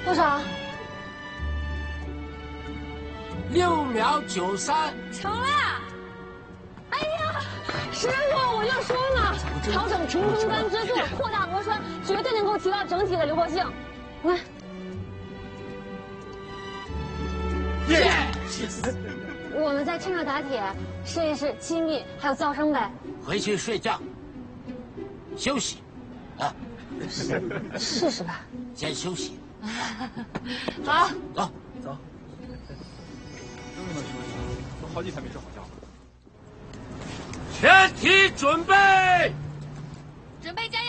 多少 ？6秒93。 成了！哎呀，师傅，我就说嘛，调整平中干之速，扩大螺栓，绝对能够提高整体的灵活性。你看。 耶！ 我们再趁热打铁，试一试气密还有噪声呗。 回去睡觉，休息，啊， 试试吧。 先休息。 好， 走。 兄弟们，都好几天没睡好觉了。 全体准备！ 准备加